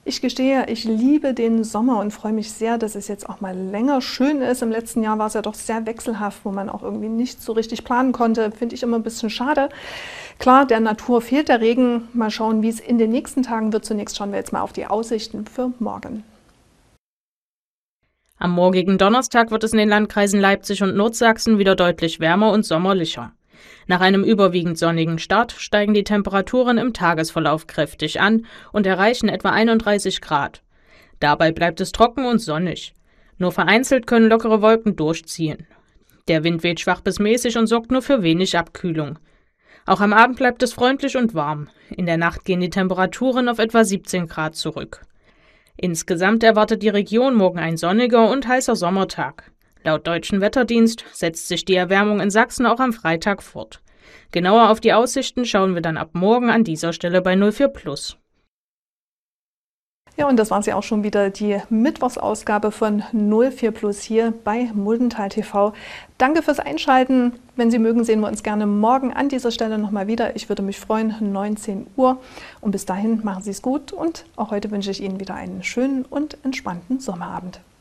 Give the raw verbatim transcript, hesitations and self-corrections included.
Ich gestehe, ich liebe den Sommer und freue mich sehr, dass es jetzt auch mal länger schön ist. Im letzten Jahr war es ja doch sehr wechselhaft, wo man auch irgendwie nicht so richtig planen konnte. Finde ich immer ein bisschen schade. Klar, der Natur fehlt der Regen. Mal schauen, wie es in den nächsten Tagen wird. Zunächst schauen wir jetzt mal auf die Aussichten für morgen. Am morgigen Donnerstag wird es in den Landkreisen Leipzig und Nordsachsen wieder deutlich wärmer und sommerlicher. Nach einem überwiegend sonnigen Start steigen die Temperaturen im Tagesverlauf kräftig an und erreichen etwa einunddreißig Grad. Dabei bleibt es trocken und sonnig. Nur vereinzelt können lockere Wolken durchziehen. Der Wind weht schwach bis mäßig und sorgt nur für wenig Abkühlung. Auch am Abend bleibt es freundlich und warm. In der Nacht gehen die Temperaturen auf etwa siebzehn Grad zurück. Insgesamt erwartet die Region morgen ein sonniger und heißer Sommertag. Laut Deutschen Wetterdienst setzt sich die Erwärmung in Sachsen auch am Freitag fort. Genauer auf die Aussichten schauen wir dann ab morgen an dieser Stelle bei null vier Plus. Ja, und das war sie auch schon wieder, die Mittwochsausgabe von null vier Plus hier bei Muldental T V. Danke fürs Einschalten. Wenn Sie mögen, sehen wir uns gerne morgen an dieser Stelle nochmal wieder. Ich würde mich freuen, neunzehn Uhr. Und bis dahin machen Sie es gut und auch heute wünsche ich Ihnen wieder einen schönen und entspannten Sommerabend.